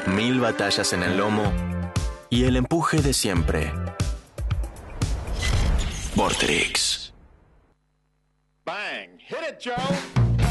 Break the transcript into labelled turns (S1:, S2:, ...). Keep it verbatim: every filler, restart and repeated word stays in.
S1: mil batallas en el lomo y el empuje de siempre. Vortrix.
S2: Bang! Hit it, Joe!